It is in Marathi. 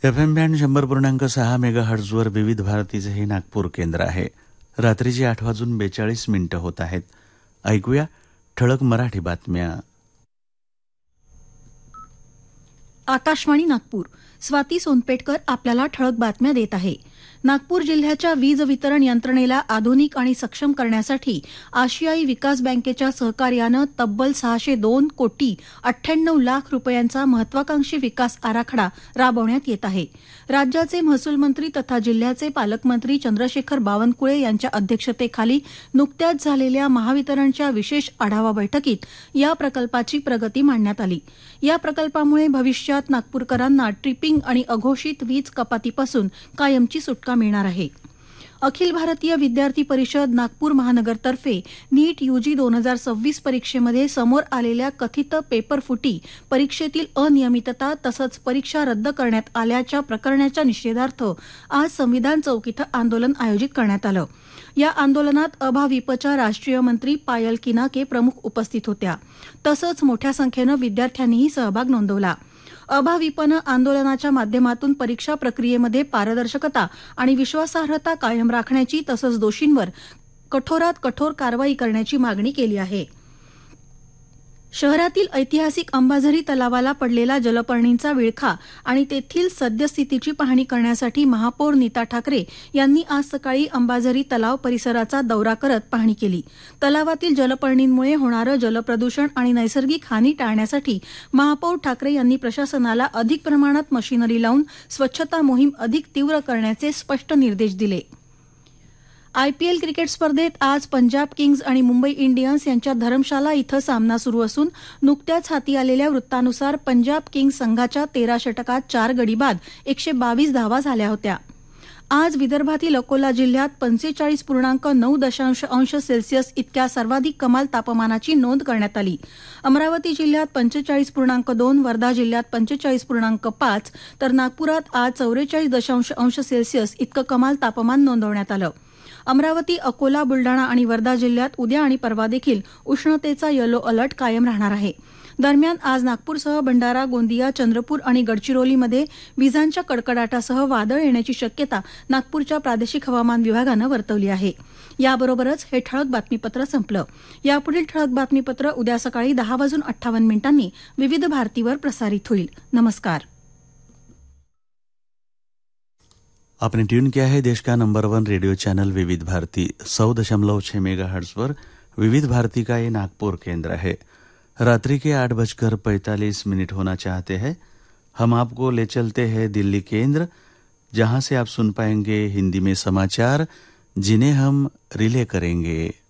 FM बँड 100.6 मेगाहर्ट्झवर विविध भारतीचे हे नागपूर केंद्र आहे. रात्रीचे 8:42 होत आहेत. ऐकूया ठळक मराठी बातम्या. आकाशवाणी नागपूर. स्वाती सोनपेटकर आपल्याला ठळक बातम्या देत आहे. नागपूर जिल्ह्याच्या वीज वितरण यंत्रणेला आधुनिक आणि सक्षम करण्यासाठी आशियाई विकास बँकेच्या सहकार्यानं तब्बल 602 कोटी 98 लाख रुपयांचा महत्वाकांक्षी विकास आराखडा राबवण्यात येत आहे. राज्याचे महसूल मंत्री तथा जिल्ह्याचे पालकमंत्री चंद्रशेखर बावनकुळे यांच्या अध्यक्षतेखाली नुकत्याच झालेल्या महावितरणच्या विशेष आढावा बैठकीत या प्रकल्पाची प्रगती मांडण्यात आली. या प्रकल्पामुळे भविष्यात नागपूरकरांना ट्रिपिंग आणि अघोषित वीज कपातीपासून कायमची सुटका मिळणार आहे. अखिल भारतीय विद्यार्थी परिषद नागपूर महानगरतर्फे नीट यूजी 2026 परीक्षेमध्ये समोर आलेल्या कथित पेपरफुटी, परीक्षेतील अनियमितता तसंच परीक्षा रद्द करण्यात आल्याच्या प्रकरणाच्या निषेधार्थ आज संविधान चौक इथं आंदोलन आयोजित करण्यात आलं. या आंदोलनात अभाविपच्या राष्ट्रीय मंत्री पायल किनाके प्रमुख उपस्थित होत्या. तसंच मोठ्या संख्येनं विद्यार्थ्यांनीही सहभाग नोंदवला. अभाविपनं आंदोलनाच्या माध्यमातून परीक्षा प्रक्रियेमध्ये पारदर्शकता आणि विश्वासार्हता कायम राखण्याची तसंच दोषींवर कठोरात कठोर कारवाई करण्याची मागणी केली आहे. शहरातील ऐतिहासिक अंबाझरी तलावाला पडलेला जलपर्णींचा विळखा आणि तेथील सद्यस्थितीची पाहणी करण्यासाठी महापौर नीता ठाकरे यांनी आज सकाळी अंबाझरी तलाव परिसराचा दौरा करत पाहणी केली. तलावातील जलपर्णींमुळे होणारं जलप्रदूषण आणि नैसर्गिक हानी टाळण्यासाठी महापौर ठाकरे यांनी प्रशासनाला अधिक प्रमाणात मशिनरी लावून स्वच्छता मोहीम अधिक तीव्र करण्याचे स्पष्ट निर्देश दिले. आयपीएल क्रिकेट स्पर्धेत आज पंजाब किंग्ज आणि मुंबई इंडियन्स यांच्यात धरमशाला इथं सामना सुरू असून नुकत्याच हाती आलेल्या वृत्तानुसार पंजाब किंग्ज संघाच्या 13 षटकात 4 गडी बाद 122 धावा झाल्या होत्या. आज विदर्भातील अकोला जिल्ह्यात 45.9 अंश सेल्सिअस इतक्या सर्वाधिक कमाल तापमानाची नोंद करण्यात आली. अमरावती जिल्ह्यात 45.2, वर्धा जिल्ह्यात 45.5 तर नागपुरात आज 44 अंश सेल्सिअस इतकं कमाल तापमान नोंदवण्यात आलं. अमरावती, अकोला, बुलडाणा आणि वर्धा जिल्ह्यात उद्या आणि परवा देखील उष्णतेचा येलो अलर्ट कायम राहणार आहे. दरम्यान आज नागपूरसह भंडारा, गोंदिया, चंद्रपूर आणि गडचिरोलीमध्ये विजांच्या कडकडाटासह वादळ येण्याची शक्यता नागपूरच्या प्रादेशिक हवामान विभागानं वर्तवली आहे. याबरोबरच हे ठळक बातमीपत्र संपलं. यापुढील ठळक बातमीपत्र उद्या सकाळी 10:58 विविध भारतीवर प्रसारित होईल. नमस्कार. आपने ट्यून किया है देश का नंबर 1 रेडियो चैनल विविध भारती 100.6 मेगाहर्ट्ज विविध भारती का ये नागपुर केंद्र है. रात्रि के 8:45 होना चाहते हैं. हम आपको ले चलते हैं दिल्ली केंद्र, जहां से आप सुन पाएंगे हिंदी में समाचार जिन्हें हम रिले करेंगे.